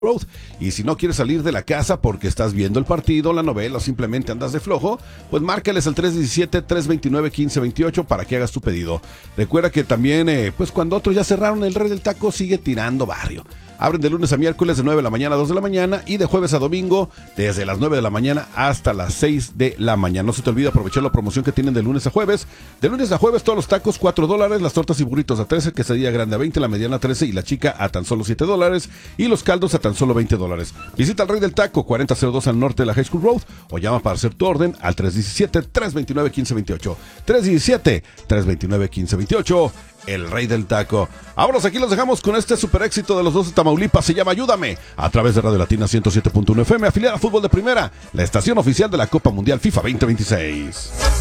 Road. Y si no quieres salir de la casa porque estás viendo el partido, la novela o simplemente andas de flojo, pues márcales al 317-329-1528 para que hagas tu pedido. Recuerda que también, pues cuando otros ya cerraron, el Rey del Taco sigue tirando barrio. Abren de lunes a miércoles de 9 de la mañana a 2 de la mañana y de jueves a domingo desde las 9 de la mañana hasta las 6 de la mañana. No se te olvide aprovechar la promoción que tienen de lunes a jueves. De lunes a jueves todos los tacos $4, las tortas y burritos a 13, quesadilla grande a 20, la mediana a 13 y la chica a tan solo $7 y los caldos a tan solo $20. Visita al Rey del Taco, 4002 al norte de la High School Road o llama para hacer tu orden al 317-329-1528. 317-329-1528. El Rey del Taco. Ahora aquí los dejamos con este super éxito de los dos de Tamaulipas. Se llama Ayúdame, a través de Radio Latina 107.1 FM, afiliada a Fútbol de Primera, la estación oficial de la Copa Mundial FIFA 2026.